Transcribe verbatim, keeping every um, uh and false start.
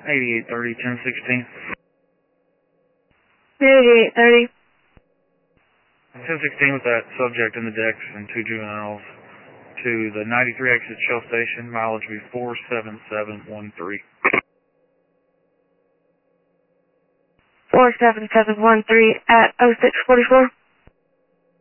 eighty-eight thirty, ten sixteen. eighty-eight thirty. ten sixteen with that subject in the decks and two juveniles to the ninety-three exit Shell Station. Mileage will be four seven seven one three. four seven seven one three at oh six forty-four.